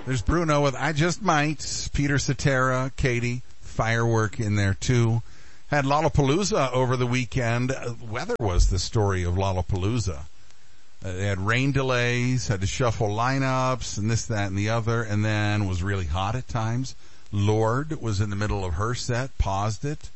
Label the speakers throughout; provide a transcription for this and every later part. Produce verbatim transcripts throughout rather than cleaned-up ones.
Speaker 1: There's Bruno with I Just Might, Peter Cetera, Katie, Firework in there too. Had Lollapalooza over the weekend. Uh, weather was the story of Lollapalooza. Uh, they had rain delays, had to shuffle lineups and this, that, and the other, and then was really hot at times. Lorde was in the middle of her set, paused it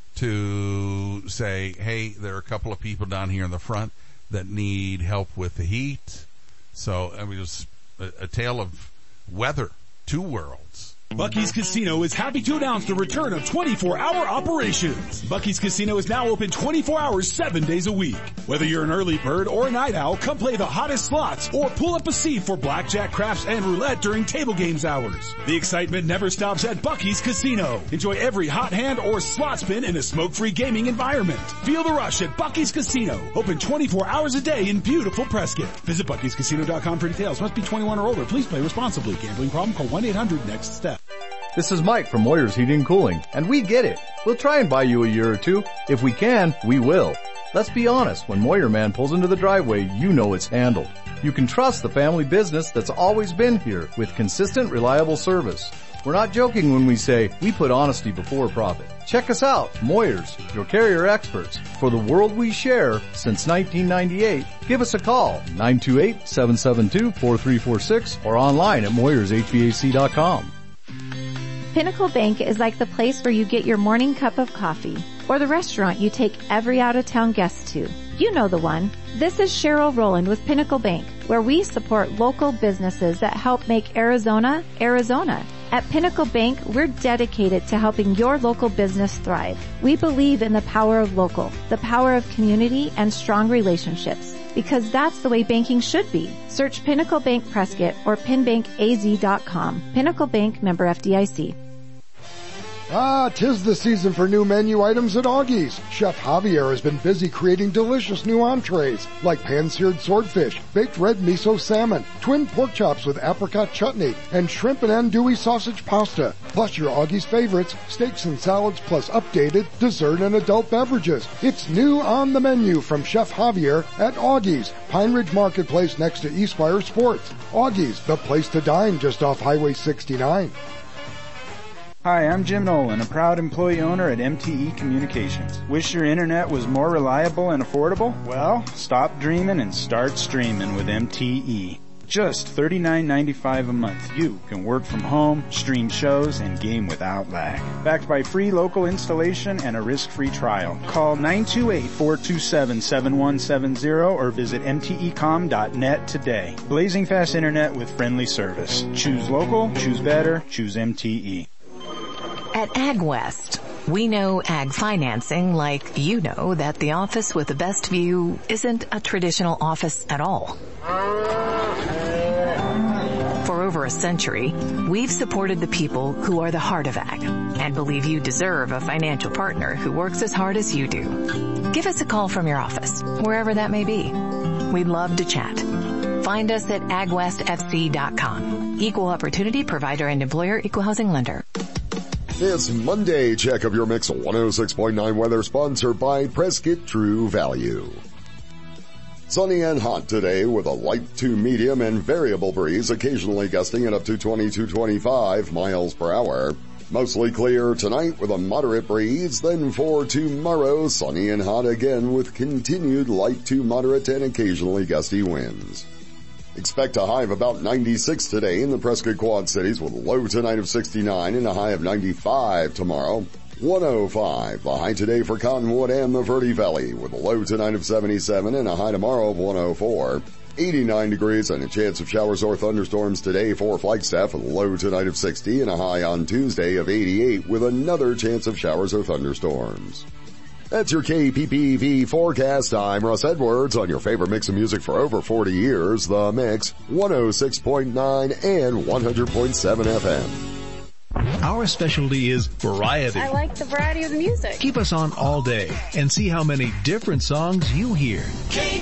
Speaker 1: to say, hey, there are a couple of people down here in the front that need help with the heat. So I mean, it was a, a tale of weather, two worlds.
Speaker 2: Bucky's Casino is happy to announce the return of twenty-four hour operations. Bucky's Casino is now open twenty-four hours, seven days a week. Whether you're an early bird or a night owl, come play the hottest slots or pull up a seat for blackjack, craps, and roulette during table games hours. The excitement never stops at Bucky's Casino. Enjoy every hot hand or slot spin in a smoke-free gaming environment. Feel the rush at Bucky's Casino. Open twenty-four hours a day in beautiful Prescott. Visit Bucky's Casino dot com for details. Must be twenty-one or older. Please play responsibly. Gambling problem? Call one eight hundred next step.
Speaker 3: This is Mike from Moyer's Heating and Cooling, and we get it. We'll try and buy you a year or two. If we can, we will. Let's be honest, when Moyer Man pulls into the driveway, you know it's handled. You can trust the family business that's always been here with consistent, reliable service. We're not joking when we say we put honesty before profit. Check us out, Moyer's, your carrier experts. For the world we share since nineteen ninety-eight, give us a call, nine two eight, seven seven two, four three four six, or online at moyers h v a c dot com.
Speaker 4: Pinnacle Bank is like the place where you get your morning cup of coffee, or the restaurant you take every out-of-town guest to. You know the one. This is Cheryl Rowland with Pinnacle Bank, where we support local businesses that help make Arizona, Arizona. At Pinnacle Bank, we're dedicated to helping your local business thrive. We believe in the power of local, the power of community, and strong relationships, because that's the way banking should be. Search Pinnacle Bank Prescott or pin bank a z dot com. Pinnacle Bank, member F D I C.
Speaker 5: Ah, 'tis the season for new menu items at Augie's. Chef Javier has been busy creating delicious new entrees like pan-seared swordfish, baked red miso salmon, twin pork chops with apricot chutney, and shrimp and andouille sausage pasta. Plus your Augie's favorites, steaks and salads, plus updated dessert and adult beverages. It's new on the menu from Chef Javier at Augie's, Pine Ridge Marketplace next to Eastfire Sports. Augie's, the place to dine just off Highway sixty-nine.
Speaker 6: Hi, I'm Jim Nolan, a proud employee owner at M T E Communications. Wish your internet was more reliable and affordable? Well, stop dreaming and start streaming with M T E. Just thirty-nine ninety-five a month. You can work from home, stream shows, and game without lag. Backed by free local installation and a risk-free trial. Call nine two eight, four two seven, seven one seven zero or visit m t e com dot net today. Blazing fast internet with friendly service. Choose local, choose better, choose M T E.
Speaker 7: At AgWest, we know ag financing like you know that the office with the best view isn't a traditional office at all. For over a century, we've supported the people who are the heart of ag and believe you deserve a financial partner who works as hard as you do. Give us a call from your office, wherever that may be. We'd love to chat. Find us at ag west f c dot com. Equal opportunity provider and employer, equal housing lender.
Speaker 8: It's Monday. Check of your mix one oh six point nine weather, sponsored by Prescott True Value. Sunny and hot today with a light to medium and variable breeze, occasionally gusting at up to twenty-two to twenty-five miles per hour. Mostly clear tonight with a moderate breeze. Then for tomorrow, sunny and hot again with continued light to moderate and occasionally gusty winds. Expect a high of about ninety-six today in the Prescott Quad Cities with a low tonight of sixty-nine and a high of ninety-five tomorrow. one oh five, the high today for Cottonwood and the Verde Valley with a low tonight of seventy-seven and a high tomorrow of one oh four. eighty-nine degrees and a chance of showers or thunderstorms today for Flagstaff with a low tonight of sixty and a high on Tuesday of eighty-eight with another chance of showers or thunderstorms. That's your K P P V forecast. I'm Russ Edwards on your favorite mix of music for over forty years, The Mix, one oh six point nine and one hundred point seven F M.
Speaker 9: Our specialty is variety.
Speaker 10: I like the variety of the music.
Speaker 9: Keep us on all day and see how many different songs you hear.
Speaker 11: K